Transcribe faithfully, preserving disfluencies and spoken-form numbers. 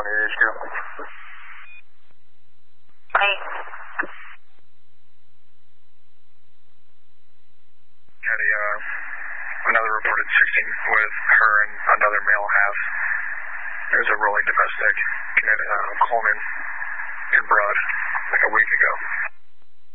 eight H Q. Hey. Had a, uh, another reported sixteen with her and another male half. There's a rolling domestic at uh, Coleman in Broad like a week ago.